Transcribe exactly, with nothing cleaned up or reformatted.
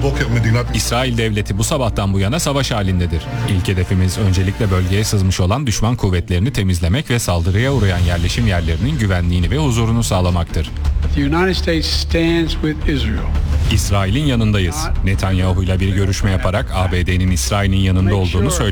İsrail devleti bu sabahtan bu yana savaş halindedir. İlk hedefimiz öncelikle bölgeye sızmış olan düşman kuvvetlerini temizlemek ve saldırıya uğrayan yerleşim yerlerinin güvenliğini ve huzurunu sağlamaktır. İsrail'in yanındayız. Netanyahu ile bir görüşme yaparak A B D'nin İsrail'in yanında olduğunu söyledi.